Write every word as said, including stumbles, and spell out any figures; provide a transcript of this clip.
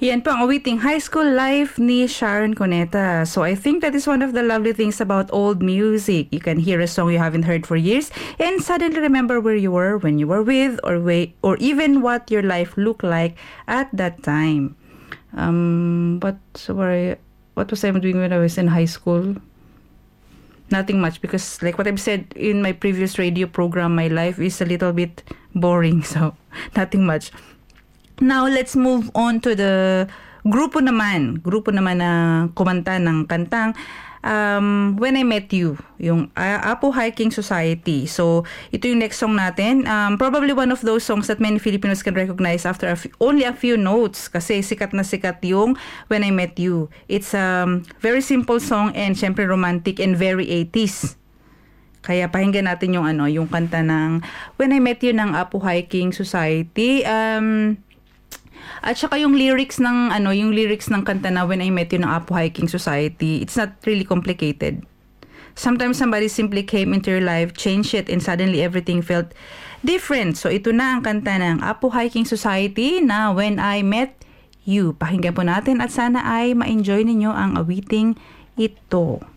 Yan po ang awiting High School Life ni Sharon Cuneta. So I think that is one of the lovely things about old music. You can hear a song you haven't heard for years and suddenly remember where you were when you were with or way, or even what your life looked like at that time. Um, but so where, what was I doing when I was in high school? Nothing much, because like what I've said in my previous radio program, my life is a little bit boring. So nothing much. Now, let's move on to the grupo naman. Grupo naman na kumanta ng kantang um, When I Met You, yung uh, Apo Hiking Society. So, ito yung next song natin. Um, probably one of those songs that many Filipinos can recognize after a f- only a few notes, kasi sikat na sikat yung When I Met You. It's a um, very simple song and syempre romantic and very eighties. Kaya pakinggan natin yung ano, yung kanta ng When I Met You ng Apo Hiking Society. Um... At saka yung lyrics ng ano, yung lyrics ng kanta na When I Met You ng Apo Hiking Society, it's not really complicated. Sometimes somebody simply came into your life, changed it, and suddenly everything felt different. So ito na ang kanta ng Apo Hiking Society na When I Met You. Pakinggan po natin at sana ay ma-enjoy ninyo ang awiting ito.